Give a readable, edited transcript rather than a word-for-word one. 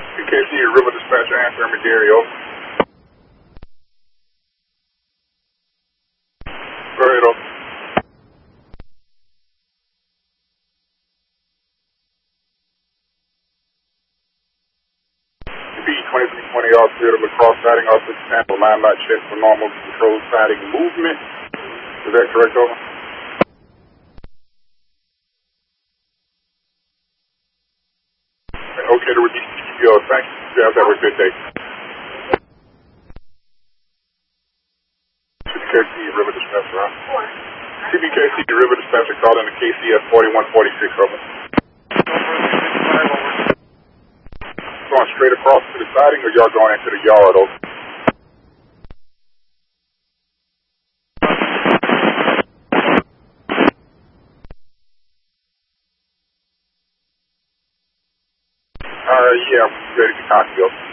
PKC, River Dispatcher, answer Dario. Go ahead, over. P2320 off clear of lacrosse siding off the sample line by check for normal control siding movement. Is that correct, over? Okay to release TPO. Thank you. You have a good day. CBKC River Dispatcher, huh? CBKC River Dispatcher, call in the KCS 4146, over. Going straight across to the siding, or y'all going into the yard, over? Yeah, I'm ready to copy, over.